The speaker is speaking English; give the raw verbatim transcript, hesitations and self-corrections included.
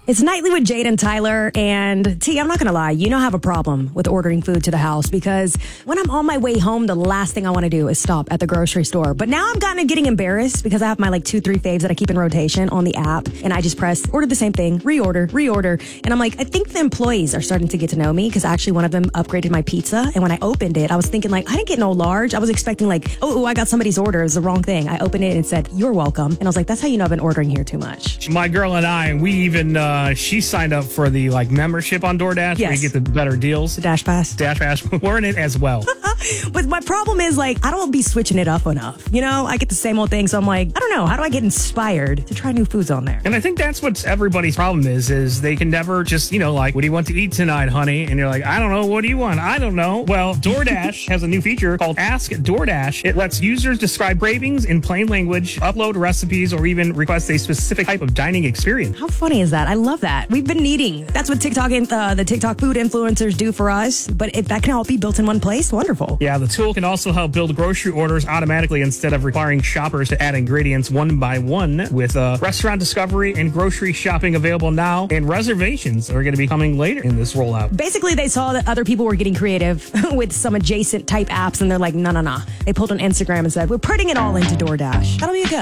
It's Nightly with Jade and Tyler. And T, I'm not going to lie. You know I have a problem with ordering food to the house because when I'm on my way home, the last thing I want to do is stop at the grocery store. But now I'm kind of getting embarrassed because I have my like two, three faves that I keep in rotation on the app. And I just press order the same thing, reorder, reorder. And I'm like, I think the employees are starting to get to know me because actually one of them upgraded my pizza. And when I opened it, I was thinking like, I didn't get no large. I was expecting like, oh, oh I got somebody's order. It was the wrong thing. I opened it and it said, you're welcome. And I was like, that's how you know I've been ordering here too much. My girl and I, we even, uh, she signed up for the like membership on DoorDash. Yes. Where you get the better deals. The Dash Pass. Dash Pass. We're in it as well. But my problem is like, I don't be switching it up enough. You know, I get the same old thing. So I'm like, I don't know. How do I get inspired to try new foods on there? And I think that's what everybody's problem is, is they can never just, you know, like, what do you want to eat tonight, honey? And you're like, I don't know. What do you want? I don't know. Well, DoorDash has a new feature called Ask DoorDash. It lets users describe cravings in plain language, upload recipes, or even request a specific type of dining experience. How funny is that? I love that. We've been needing. That's what TikTok and uh, the TikTok food influencers do for us. But if that can all be built in one place, wonderful. Yeah, the tool can also help build grocery orders automatically instead of requiring shoppers to add ingredients one by one, with uh, restaurant discovery and grocery shopping available now, and reservations are going to be coming later in this rollout. Basically, they saw that other people were getting creative with some adjacent type apps, and they're like, no, no, no. They pulled on Instagram and said, we're putting it all into DoorDash. That'll be good.